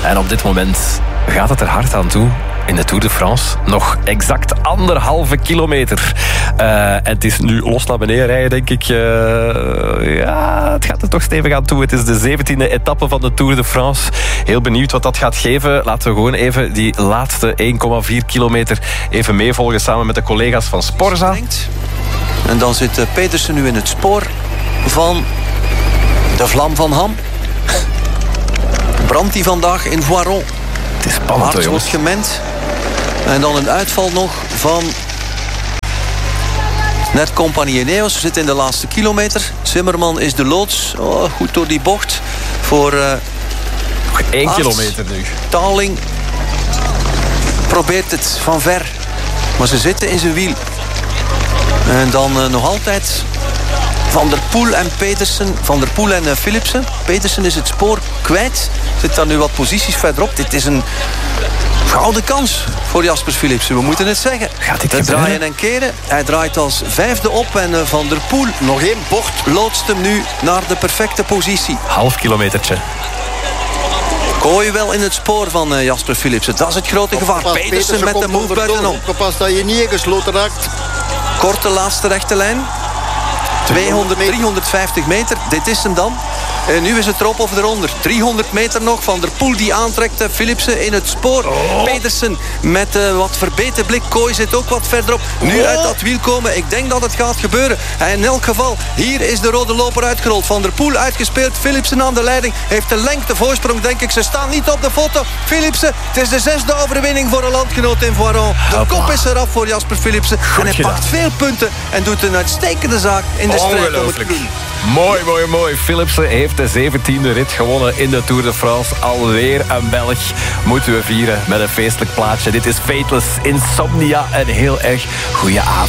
En op dit moment gaat het er hard aan toe in de Tour de France. Nog exact 1,5 kilometer. En het is nu los naar beneden rijden, denk ik. Ja, het gaat er toch stevig aan toe. Het is de 17e etappe van de Tour de France. Heel benieuwd wat dat gaat geven. Laten we gewoon even die laatste 1,4 kilometer even meevolgen samen met de collega's van Sporza. En dan zit Petersen nu in het spoor van de Vlam van Ham. Brandt hij vandaag in Voiron. Het is spannend, Hart wordt gemend. En dan een uitval nog van net Compagnie Ineos. We zitten in de laatste kilometer. Zimmerman is de loods. Oh, goed door die bocht. Voor nog 1 Aerts. kilometer nu. Taling probeert het van ver. Maar ze zitten in zijn wiel. En dan nog altijd Van der Poel en Petersen. Van der Poel en Philipsen. Petersen is het spoor kwijt. Zit daar nu wat posities verderop. Dit is een gouden kans voor Jasper Philipsen. We moeten het zeggen. Gaat dit het gebeuren? draaien en keren. Hij draait als 5e op. En Van der Poel, nog 1 bocht, loodst hem nu naar de perfecte positie. Half kilometertje. Kooi wel in het spoor van Jasper Philipsen. Dat is het grote gevaar. Petersen met de move buitenom. Pas dat je niet gesloten raakt. Korte laatste rechte lijn. 200, 350 meter. Dit is hem dan. En nu is het erop of eronder. 300 meter nog. Van der Poel die aantrekt. Philipsen in het spoor. Petersen met wat verbeten blik. Kooi zit ook wat verderop. Nu uit dat wiel komen. Ik denk dat het gaat gebeuren. En in elk geval, hier is de rode loper uitgerold. Van der Poel uitgespeeld. Philipsen aan de leiding. Heeft de lengte voorsprong, denk ik. Ze staan niet op de foto. Philipsen, het is de 6e overwinning voor een landgenoot in Voiron. De kop is eraf voor Jasper Philipsen. En hij pakt veel punten. En doet een uitstekende zaak in de strijd om het groen. Mooi, mooi, mooi. Philipsen heeft de 17e rit gewonnen in de Tour de France. Alweer een Belg. Moeten we vieren met een feestelijk plaatje. Dit is Fateless Insomnia. Een heel erg goede avond.